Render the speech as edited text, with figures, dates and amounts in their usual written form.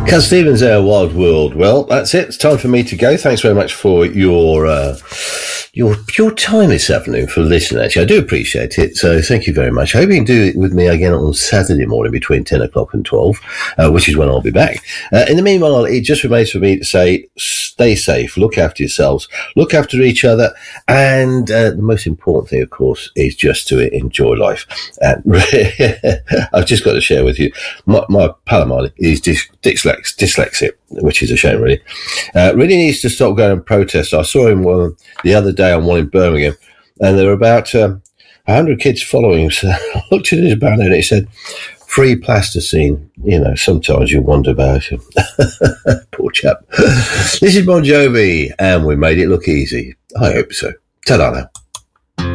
Cuz Stevens there, Wild World. Well, that's it. It's time for me to go. Thanks very much for your time this afternoon for listening. Actually, I do appreciate it. So thank you very much. I hope you can do it with me again on Saturday morning between 10 o'clock and 12, which is when I'll be back. In the meanwhile, it just remains for me to say, stay safe, look after yourselves, look after each other, and the most important thing, of course, is just to enjoy life. I've just got to share with you, my pal is dyslexic, which is a shame, really. Really needs to stop going and protest. I saw him the other day on one in Birmingham, and there were about 100 kids following him. So I looked at his banner and it said, "Free plasticine." You know, sometimes you wonder about him. Poor chap. This is Bon Jovi, and we made it look easy. I hope so. Ta-da now.